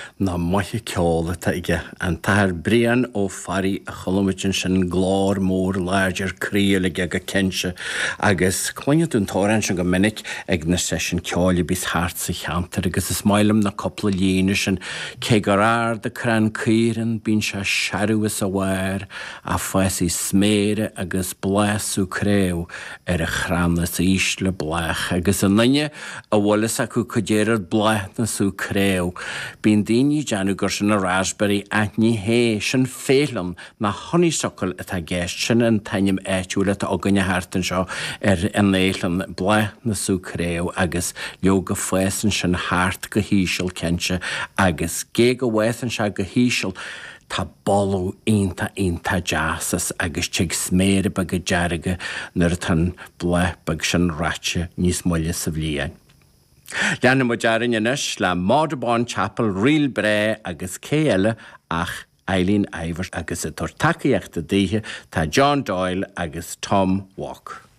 na maithe ceála ige an tair brian ó farí a cholumitin sin glár mór láidir críal ige go kense agus cloineún tóran sin go minic ag na session ceála bís háart sa cheantar agus is mailim na coppla líine sin cé gur ár de cran círan bín se searúas a bhair a fuasí smére agus blasú créw a chrannas ísle blach agus a nunne a bhlas acu codéad blach na sú créw bín daoine deanú gur sin na raspberry aithní hé sin félam na honeysuckle atá gceist sin an tainim éitiúla a aganne háartan seo an élan blach na sú créw agus leoga fuesan sin háart go híisiil kense agus gé go bhhaithan se go híisiil tá bolú inta jaasas agus teag smére bag go dearige nuair tan blech bag sin ráite níos moille sa bhliain. Leanna mo dearan inis le Maudabon Chapel riil bre agus céile ach Eileen Ivers agus a tortacaíochta daoithe tá John Doyle agus Tom Walk.